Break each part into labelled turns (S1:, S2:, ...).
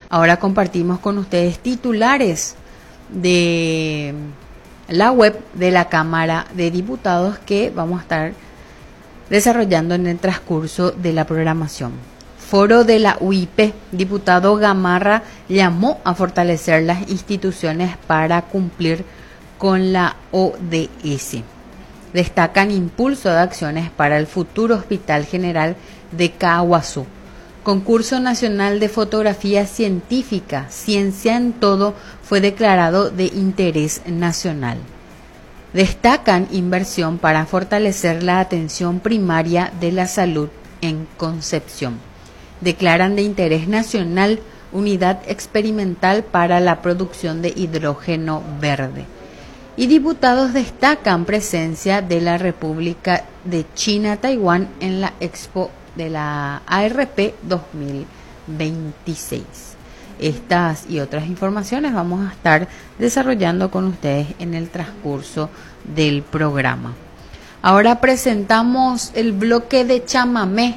S1: Ahora compartimos con ustedes titulares de la web de la Cámara de Diputados que vamos a estar desarrollando en el transcurso de la programación. Foro de la UIP, diputado Gamarra llamó a fortalecer las instituciones para cumplir con la ODS. Destacan impulso de acciones para el futuro Hospital General de Caaguazú. Concurso Nacional de Fotografía Científica, Ciencia en Todo, fue declarado de interés nacional. Destacan inversión para fortalecer la atención primaria de la salud en Concepción. Declaran de interés nacional unidad experimental para la producción de hidrógeno verde. Y diputados destacan presencia de la República de China-Taiwán en la Expo de la ARP 2026. Estas y otras informaciones vamos a estar desarrollando con ustedes en el transcurso del programa. Ahora presentamos el bloque de chamamé,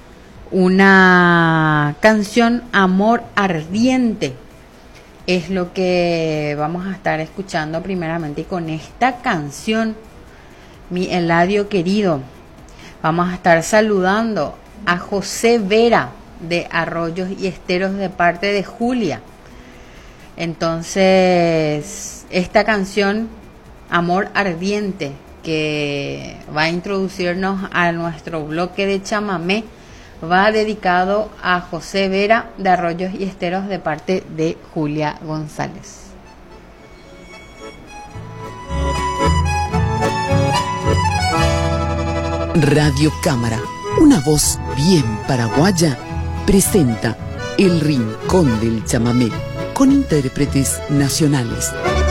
S1: una canción Amor Ardiente. Es lo que vamos a estar escuchando primeramente, y con esta canción, mi Eladio querido, vamos a estar saludando a José Vera de Arroyos y Esteros de parte de Julia. Entonces, esta canción Amor Ardiente, que va a introducirnos a nuestro bloque de chamamé, va dedicado a José Vera de Arroyos y Esteros de parte de Julia González.
S2: Radio Cámara, una voz bien paraguaya, presenta El Rincón del Chamamé, con intérpretes nacionales.